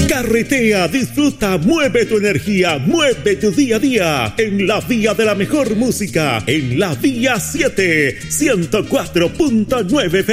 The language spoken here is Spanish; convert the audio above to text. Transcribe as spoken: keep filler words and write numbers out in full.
Carretea, disfruta, mueve tu energía, mueve tu día a día en la vía de la mejor música, en la vía siete, ciento cuatro punto nueve.